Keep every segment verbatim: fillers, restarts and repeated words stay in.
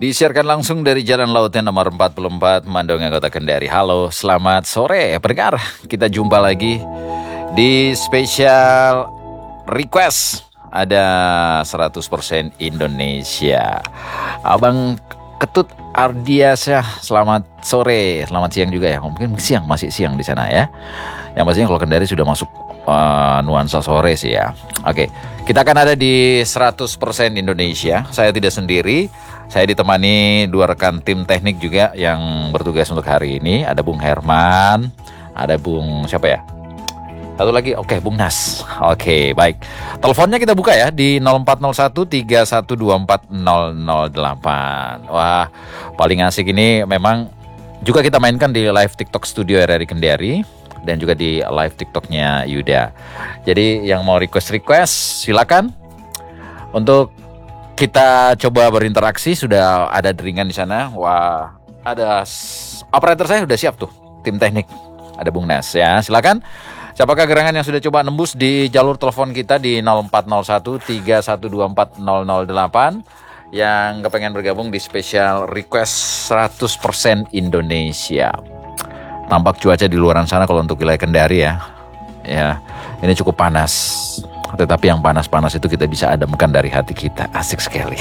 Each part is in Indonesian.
Disiarkan langsung dari Jalan Lautnya nomor empat puluh empat, Mandonga, Kota Kendari. Halo, selamat sore pendengar. Kita jumpa lagi di spesial request. Ada seratus persen Indonesia. Abang Ketut Ardiasa, selamat sore, selamat siang juga ya. Mungkin siang, masih siang di sana ya. Yang pastinya kalau Kendari sudah masuk uh, nuansa sore sih ya. Oke, kita akan ada di seratus persen Indonesia. Saya tidak sendiri. Saya ditemani dua rekan tim teknik juga yang bertugas untuk hari ini. Ada Bung Herman, ada Bung siapa ya? Satu lagi, oke, Bung Nas. Oke, baik. Teleponnya kita buka ya di nol empat nol satu tiga satu dua empat nol nol delapan. Wah, paling asik ini memang juga kita mainkan di live TikTok Studio R R I Kendari dan juga di live TikToknya Yuda. Jadi yang mau request-request silakan. Untuk kita coba berinteraksi, sudah ada deringan di sana. Wah, ada operator saya sudah siap tuh, tim teknik. Ada Bung Nas ya, silakan. Siapakah gerangan yang sudah coba nembus di jalur telepon kita di nol empat nol satu tiga satu dua empat nol nol delapan yang kepengen bergabung di spesial request seratus persen Indonesia. Tampak cuaca di luaran sana kalau untuk wilayah Kendari ya. Ya, ini cukup panas. Tetapi yang panas-panas itu kita bisa ademkan dari hati kita. Asik sekali.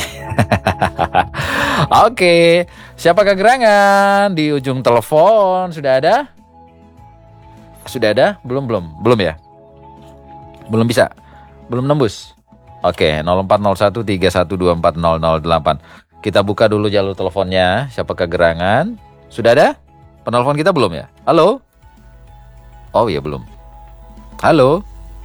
Oke, siapakah gerangan di ujung telepon? Sudah ada? Sudah ada? Belum, belum. Belum ya? Belum bisa? Belum nembus? Oke, nol empat nol satu tiga satu dua empat nol nol delapan. Kita buka dulu jalur teleponnya. Siapakah gerangan? Sudah ada? Penelpon kita belum ya? Halo? Oh iya, belum. Halo?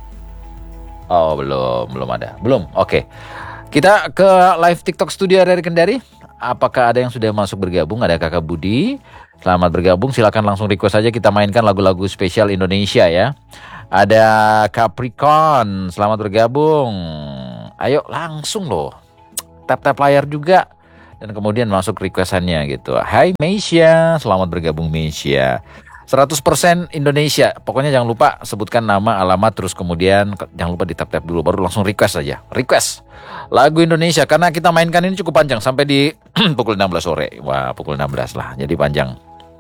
Oh, belum, belum ada. Belum, oke. Kita ke live TikTok Studio R R I Kendari. Apakah ada yang sudah masuk bergabung? Ada Kakak Budi. Selamat bergabung, silakan langsung request saja, kita mainkan lagu-lagu spesial Indonesia ya. Ada Capricorn, selamat bergabung. Ayo langsung loh, tap-tap layar juga. Dan kemudian masuk requestannya gitu. Hai Meisha, selamat bergabung Meisha. seratus persen Indonesia, pokoknya jangan lupa sebutkan nama, alamat, terus kemudian jangan lupa di tap-tap dulu, baru langsung request aja. Request lagu Indonesia, karena kita mainkan ini cukup panjang, sampai di pukul enam belas sore. Wah, pukul enam belas lah, jadi panjang.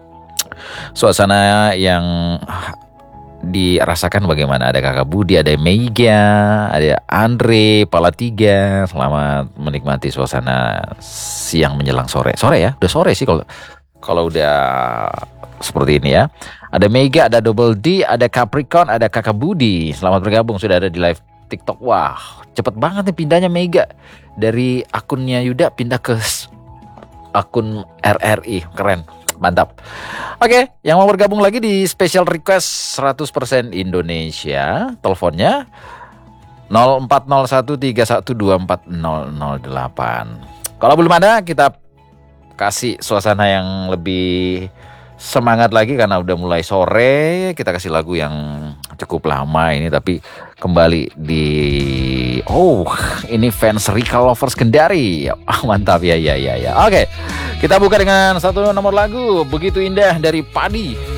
Suasana yang dirasakan bagaimana? Ada Kakak Budi, ada Meiga, ada Andre, Pala Tiga. Selamat menikmati suasana siang menjelang sore. Sore ya, udah sore sih kalau kalau udah seperti ini ya. Ada Mega, ada Double D, ada Capricorn, ada Kakak Budi. Selamat bergabung, sudah ada di live TikTok. Wah, cepet banget nih pindahnya Mega. Dari akunnya Yuda pindah ke akun R R I. Keren, mantap. Oke, yang mau bergabung lagi di special request seratus persen Indonesia, teleponnya nol empat nol satu tiga satu dua empat nol nol delapan. Kalau belum ada, kita kasih suasana yang lebih semangat lagi karena udah mulai sore. Kita kasih lagu yang cukup lama ini, tapi kembali di oh ini fans Rika Lovers Kendari. Oh, mantap ya ya ya ya. Oke, kita buka dengan satu nomor lagu Begitu Indah dari Padi.